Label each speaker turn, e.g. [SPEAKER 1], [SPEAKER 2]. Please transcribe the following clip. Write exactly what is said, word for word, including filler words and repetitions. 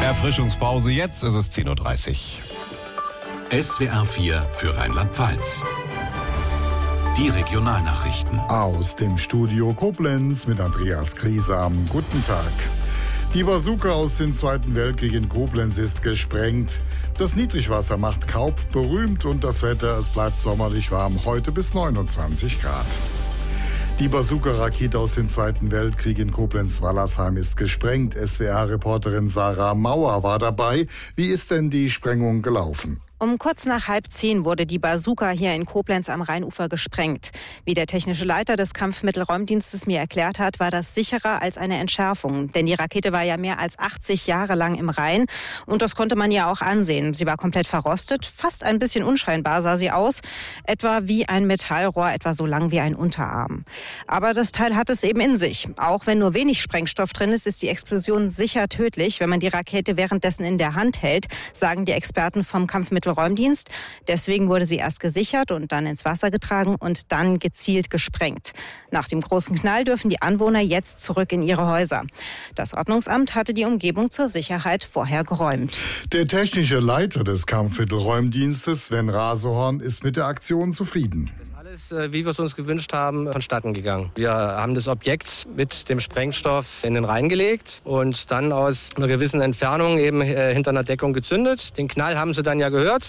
[SPEAKER 1] Erfrischungspause, jetzt ist es zehn Uhr dreißig.
[SPEAKER 2] S W R vier für Rheinland-Pfalz. Die Regionalnachrichten.
[SPEAKER 3] Aus dem Studio Koblenz mit Andreas Griesam. Guten Tag. Die Bazooka aus dem Zweiten Weltkrieg in Koblenz ist gesprengt. Das Niedrigwasser macht Kaub berühmt und das Wetter, es bleibt sommerlich warm, heute bis neunundzwanzig Grad. Die Bazooka-Rakete aus dem Zweiten Weltkrieg in Koblenz-Wallersheim ist gesprengt. S W R-Reporterin Sarah Mauer war dabei. Wie ist denn die Sprengung gelaufen?
[SPEAKER 4] Um kurz nach halb zehn wurde die Bazooka hier in Koblenz am Rheinufer gesprengt. Wie der technische Leiter des Kampfmittelräumdienstes mir erklärt hat, war das sicherer als eine Entschärfung. Denn die Rakete war ja mehr als achtzig Jahre lang im Rhein. Und das konnte man ja auch ansehen. Sie war komplett verrostet, fast ein bisschen unscheinbar sah sie aus. Etwa wie ein Metallrohr, etwa so lang wie ein Unterarm. Aber das Teil hat es eben in sich. Auch wenn nur wenig Sprengstoff drin ist, ist die Explosion sicher tödlich, wenn man die Rakete währenddessen in der Hand hält, sagen die Experten vom Kampfmittelräumdienst. Räumdienst. Deswegen wurde sie erst gesichert und dann ins Wasser getragen und dann gezielt gesprengt. Nach dem großen Knall dürfen die Anwohner jetzt zurück in ihre Häuser. Das Ordnungsamt hatte die Umgebung zur Sicherheit vorher geräumt.
[SPEAKER 3] Der technische Leiter des Kampfmittelräumdienstes, Sven Rasehorn, ist mit der Aktion zufrieden.
[SPEAKER 5] Alles, wie wir es uns gewünscht haben, vonstatten gegangen. Wir haben das Objekt mit dem Sprengstoff in den Rhein gelegt und dann aus einer gewissen Entfernung eben hinter einer Deckung gezündet. Den Knall haben Sie dann ja gehört.